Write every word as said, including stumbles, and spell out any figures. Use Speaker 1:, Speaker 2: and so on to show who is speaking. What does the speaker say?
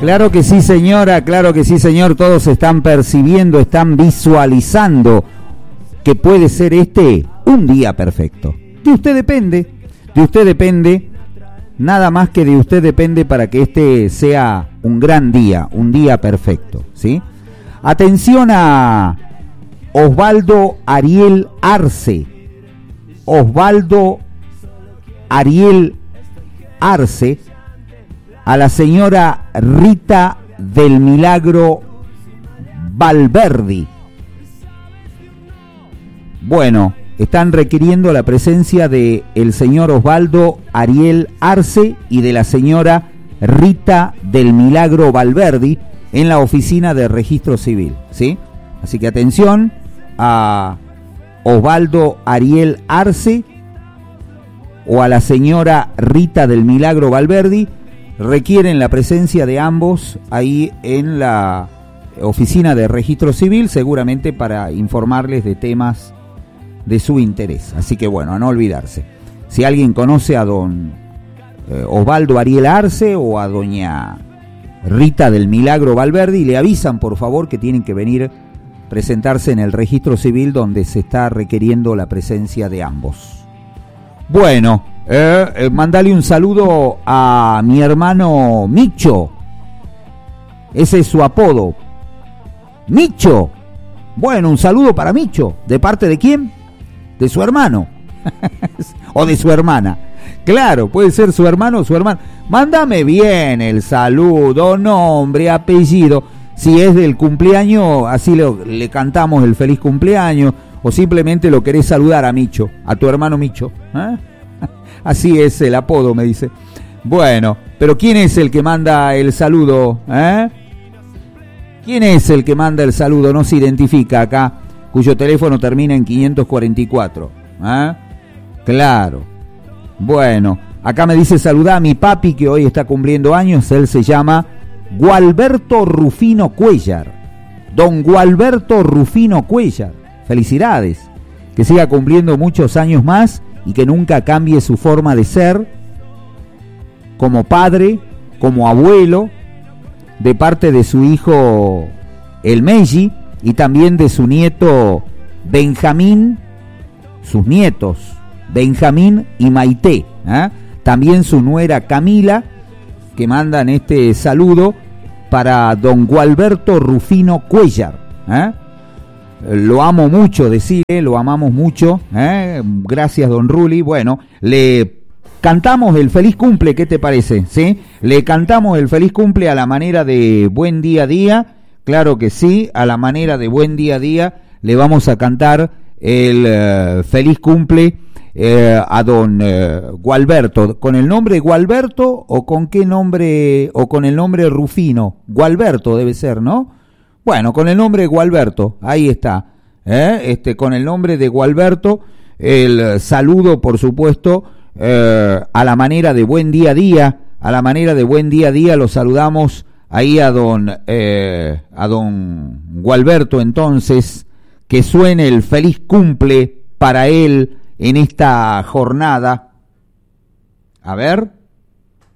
Speaker 1: Claro que sí, señora, claro que sí, señor. Todos están percibiendo, están visualizando que puede ser este un día perfecto. De usted depende, de usted depende, nada más que de usted depende para que este sea un gran día, un día perfecto, ¿sí? Atención a Osvaldo Ariel Arce. Osvaldo Ariel Arce, a la señora Rita del Milagro Valverdi. Bueno, están requiriendo la presencia de el señor Osvaldo Ariel Arce y de la señora Rita del Milagro Valverdi en la oficina de registro civil, ¿sí? Así que atención a Osvaldo Ariel Arce o a la señora Rita del Milagro Valverdi. Requieren la presencia de ambos ahí en la oficina de registro civil, seguramente para informarles de temas de su interés. Así que bueno, a no olvidarse. Si alguien conoce a don eh, Osvaldo Ariel Arce o a doña Rita del Milagro Valverdi, le avisan por favor que tienen que venir presentarse en el registro civil donde se está requiriendo la presencia de ambos. Bueno, eh, eh, mandale un saludo a mi hermano Micho. Ese es su apodo. Micho. Bueno, un saludo para Micho. ¿De parte de quién? De su hermano. O de su hermana. Claro, puede ser su hermano o su hermana. Mándame bien el saludo, nombre, apellido. Si es del cumpleaños, así le, le cantamos el feliz cumpleaños. O simplemente lo querés saludar a Micho, a tu hermano Micho. ¿Eh? Así es el apodo, me dice. Bueno, pero ¿quién es el que manda el saludo? ¿Eh? ¿Quién es el que manda el saludo? No se identifica acá, cuyo teléfono termina en quinientos cuarenta y cuatro. ¿Eh? Claro. Bueno, acá me dice saludá a mi papi que hoy está cumpliendo años. Él se llama Gualberto Rufino Cuellar. Don Gualberto Rufino Cuellar. Felicidades. Que siga cumpliendo muchos años más y que nunca cambie su forma de ser como padre, como abuelo, de parte de su hijo El Meji y también de su nieto Benjamín, sus nietos Benjamín y Maite, ¿eh? También su nuera Camila, que mandan este saludo para don Gualberto Rufino Cuellar, ¿eh? Lo amo mucho, decirle, lo amamos mucho, ¿eh? Gracias don Ruli. Bueno, le cantamos el feliz cumple, ¿qué te parece? ¿Sí? Le cantamos el feliz cumple a la manera de buen día a día, claro que sí, a la manera de buen día a día le vamos a cantar el uh, feliz cumple eh, a don eh, Gualberto. ¿Con el nombre Gualberto o con qué nombre, o con el nombre Rufino? Gualberto debe ser, ¿no? Bueno, con el nombre de Gualberto, ahí está, ¿eh? Este, con el nombre de Gualberto, el saludo, por supuesto, eh, a la manera de buen día a día, a la manera de buen día a día, lo saludamos ahí a don, eh, a don Gualberto, entonces, que suene el feliz cumple para él en esta jornada. A ver.